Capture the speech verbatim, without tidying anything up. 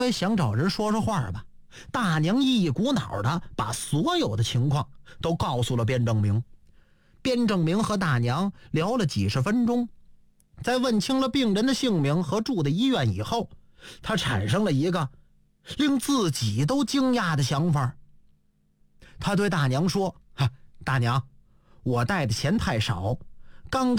想找人说说话吧。大娘一股脑的把所有的情况都告诉了边正明。边正明和大娘聊了几十分钟，在问清了病人的姓名和住的医院以后，他产生了一个令自己都惊讶的想法。他对大娘说：大娘，我带的钱太少，刚刚